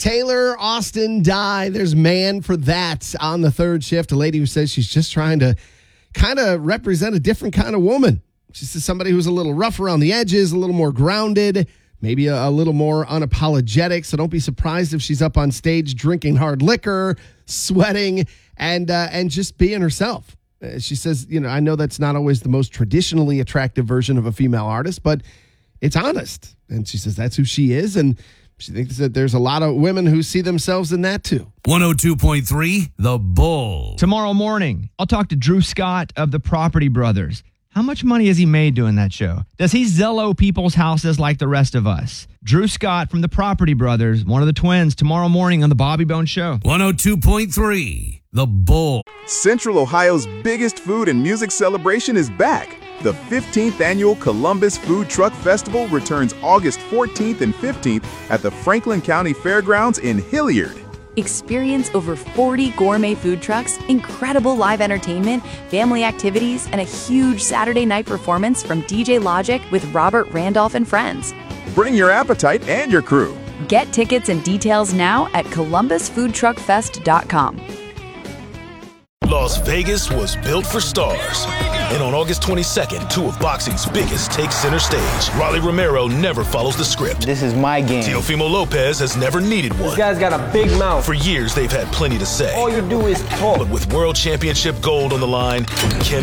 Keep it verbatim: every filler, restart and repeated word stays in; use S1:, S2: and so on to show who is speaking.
S1: Taylor Austin Dye. There's man for that on the third shift. A lady who says she's just trying to kind of represent a different kind of woman. She's just somebody who's a little rough around the edges, a little more grounded, maybe a, a little more unapologetic. So don't be surprised if she's up on stage drinking hard liquor, sweating, and uh, and just being herself. Uh, she says, you know, I know that's not always the most traditionally attractive version of a female artist, but it's honest. And she says that's who she is, and she thinks that there's a lot of women who see themselves in that too.
S2: one oh two point three The Bull.
S3: Tomorrow morning, I'll talk to Drew Scott of the Property Brothers. How much money has he made doing that show? Does he Zello people's houses like the rest of us? Drew Scott from the Property Brothers, one of the twins, tomorrow morning on the Bobby Bones Show.
S2: one oh two point three The Bull.
S4: Central Ohio's biggest food and music celebration is back. The fifteenth Annual Columbus Food Truck Festival returns August fourteenth and fifteenth at the Franklin County Fairgrounds in Hilliard.
S5: Experience over forty gourmet food trucks, incredible live entertainment, family activities, and a huge Saturday night performance from D J Logic with Robert Randolph and friends.
S4: Bring your appetite and your crew.
S5: Get tickets and details now at columbus food truck fest dot com.
S6: Las Vegas was built for stars. And on August twenty-second, two of boxing's biggest take center stage. Rolly Romero never follows the script.
S7: This is my game.
S6: Teofimo Lopez has never needed one.
S7: This guy's got a big mouth.
S6: For years, they've had plenty to say.
S7: All you do is talk.
S6: But with World Championship gold on the line, Ken